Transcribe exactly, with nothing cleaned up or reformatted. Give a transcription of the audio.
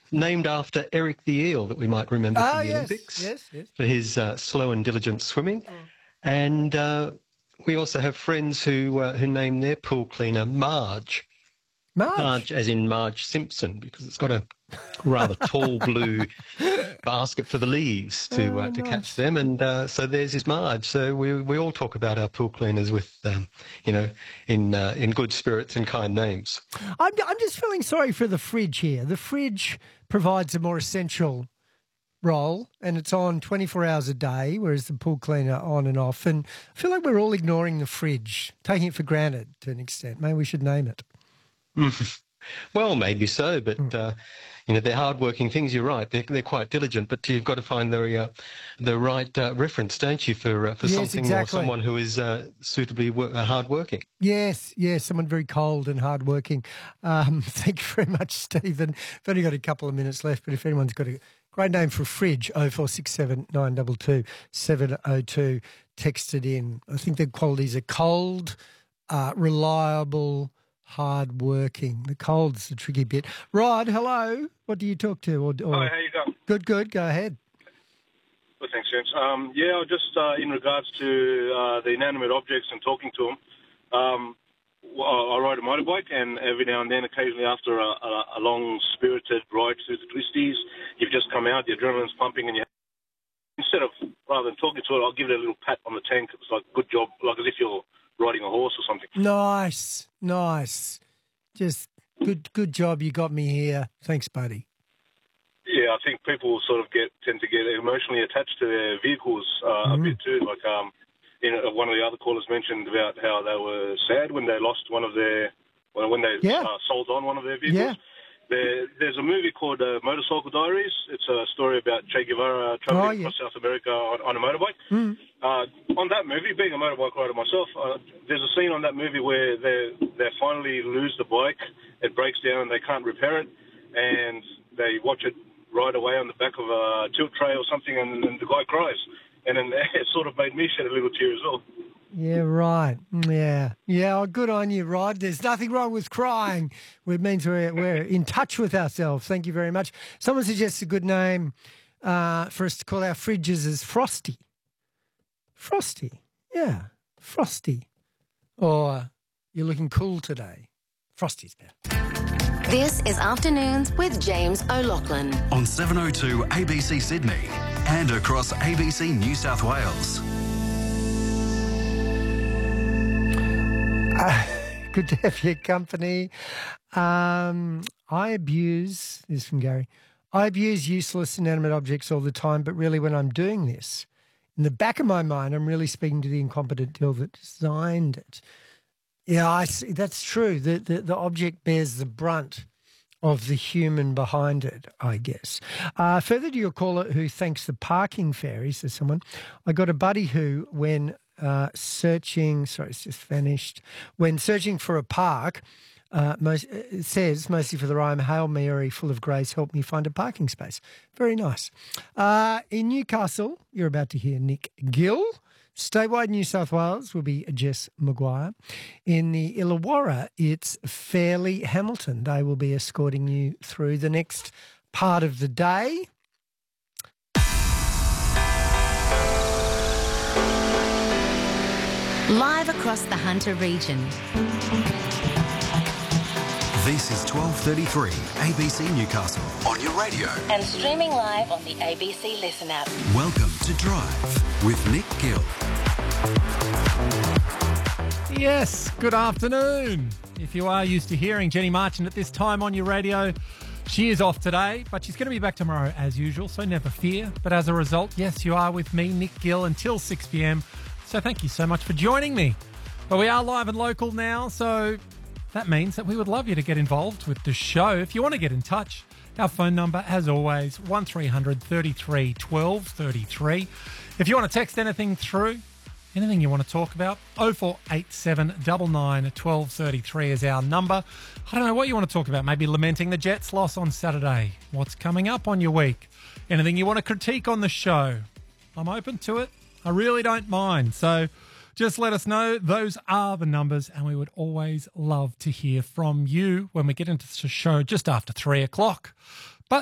named after Eric the Eel, that we might remember Oh, from the yes, Olympics, yes, yes. for his uh, slow and diligent swimming. Mm. And uh, we also have friends who uh, who name their pool cleaner Marge. Marge. Marge, as in Marge Simpson, because it's got a rather tall blue basket for the leaves to Oh, uh, to nice. catch them, and uh, so there's his Marge. So we we all talk about our pool cleaners with, um, you know, in uh, in good spirits and kind names. I'm, I'm just feeling sorry for the fridge here. The fridge provides a more essential role and it's on twenty-four hours a day, whereas the pool cleaner on and off. And I feel like we're all ignoring the fridge, taking it for granted to an extent. Maybe we should name it. Well, maybe so, but Mm. uh, you know, they're hard-working things. You're right; they're, they're quite diligent, but you've got to find the uh, the right uh, reference, don't you, for uh, for Yes, something exactly. or someone who is uh, suitably wor- uh, hard-working. Yes, yes, someone very cold and hardworking. Um, thank you very much, Stephen. I've only got a couple of minutes left, but if anyone's got a great name for a fridge, oh four six seven nine two two seven oh two, text it in. I think the qualities are cold, uh, reliable, hard-working. The cold's the tricky bit. Rod, hello. What do you talk to? Or, or... Hi, how you going? Good, good. Go ahead. Well, thanks, James. Um, yeah, just uh, in regards to uh, the inanimate objects and talking to them, um, well, I ride a motorbike, and every now and then, occasionally after a, a, a long, spirited ride through the twisties, you've just come out, the adrenaline's pumping, and you instead of, rather than talking to it, I'll give it a little pat on the tank. It's like, good job, like as if you're riding a horse or something. Nice, nice. Just good, good job. You got me here. Thanks, buddy. Yeah, I think people sort of get tend to get emotionally attached to their vehicles uh, Mhm. a bit too. Like um, you know, one of the other callers mentioned about how they were sad when they lost one of their, well, when they Yeah. uh, sold on one of their vehicles. Yeah. There, there's a movie called uh, Motorcycle Diaries. It's a story about Che Guevara traveling Oh, yeah. across South America on, on a motorbike. Mm. Uh, on that movie, being a motorbike rider myself, uh, there's a scene on that movie where they they finally lose the bike, it breaks down, and they can't repair it, and they watch it ride away on the back of a tilt tray or something, and, and the guy cries. And then it sort of made me shed a little tear as well. Yeah, right. Yeah. Yeah, oh, good on you, Rod. There's nothing wrong with crying. It means we're, we're in touch with ourselves. Thank you very much. Someone suggests a good name uh, for us to call our fridges as Frosty. Frosty. Yeah, Frosty. Or you're looking cool today. Frosty's better. This is Afternoons with James O'Loughlin. On seven oh two A B C Sydney and across A B C New South Wales. Uh, good to have your company. Um, I abuse, this is from Gary, I abuse useless inanimate objects all the time, but really when I'm doing this, in the back of my mind, I'm really speaking to the incompetent deal that designed it. Yeah, I see. That's true. The, the, the object bears the brunt of the human behind it, I guess. Uh, further to your caller who thanks the parking fairy, says someone, I got a buddy who, when uh, searching, sorry, it's just vanished, when searching for a park, uh, most, it says, mostly for the rhyme, Hail Mary, full of grace, help me find a parking space. Very nice. Uh, in Newcastle, you're about to hear Nick Gill. Statewide New South Wales will be Jess Maguire. In the Illawarra, it's Fairleigh Hamilton. They will be escorting you through the next part of the day. Live across the Hunter region. This is twelve thirty-three A B C Newcastle on your radio. And streaming live on the A B C Listen app. Welcome to Drive with Nick Gill. Yes, good afternoon. If you are used to hearing Jenny Marchant at this time on your radio, she is off today, but she's going to be back tomorrow as usual, so never fear. But as a result, yes, you are with me, Nick Gill, until six p.m. So thank you so much for joining me. But we are live and local now, so that means that we would love you to get involved with the show. If you want to get in touch, our phone number, as always, one three hundred thirty-three twelve thirty-three. If you want to text anything through, anything you want to talk about, oh four eight seven nine nine one two three three is our number. I don't know what you want to talk about. Maybe lamenting the Jets' loss on Saturday. What's coming up on your week? Anything you want to critique on the show? I'm open to it. I really don't mind. So just let us know. Those are the numbers, and we would always love to hear from you when we get into the show just after three o'clock.